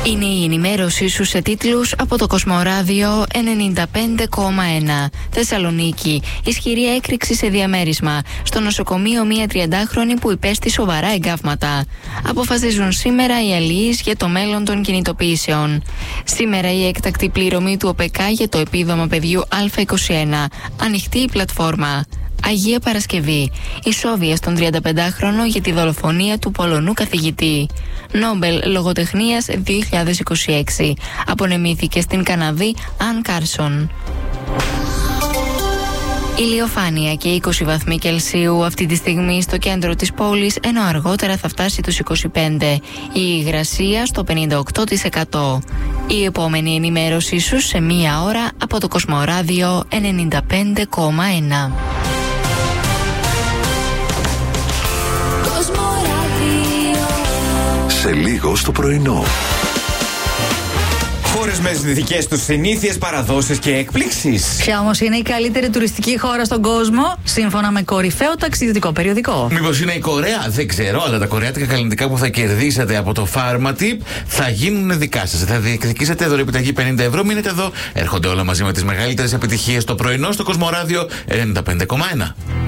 Είναι η ενημέρωσή σου σε τίτλους από το Κοσμοράδιο 95,1. Θεσσαλονίκη. Ισχυρή έκρηξη σε διαμέρισμα. Στο νοσοκομείο μία 30χρονη που υπέστη σοβαρά εγκάβματα. Αποφασίζουν σήμερα οι αλληλείς για το μέλλον των κινητοποιήσεων. Σήμερα η έκτακτη πληρωμή του ΟΠΕΚΑ για το επίδομα παιδιού Α21. Ανοιχτή η πλατφόρμα. Αγία Παρασκευή. Ισόβια στον 35χρονο για τη δολοφονία του Πολωνού καθηγητή. Νόμπελ Λογοτεχνίας 2026. Απονεμήθηκε στην Καναδή Αν Κάρσον. Ηλιοφάνεια και 20 βαθμοί Κελσίου αυτή τη στιγμή στο κέντρο της πόλης, ενώ αργότερα θα φτάσει τους 25. Η υγρασία στο 58%. Η επόμενη ενημέρωσή σου σε μία ώρα από το Κοσμοράδιο 95,1. Σε λίγο στο πρωινό. Χώρες με τις δικές τους συνήθειες, παραδόσεις και εκπλήξεις. Ποια όμως είναι η καλύτερη τουριστική χώρα στον κόσμο, σύμφωνα με κορυφαίο ταξιδιωτικό περιοδικό? Μήπως είναι η Κορέα? Δεν ξέρω, αλλά τα κορεάτικα καλλιτικά που θα κερδίσετε από το PharmaTip θα γίνουν δικά σας. Θα διεκδικήσετε δωρεπιταγή 50€. Μείνετε εδώ. Έρχονται όλα μαζί με τις μεγαλύτερες επιτυχίες το πρωινό στο Κοσμοράδιο 95,1.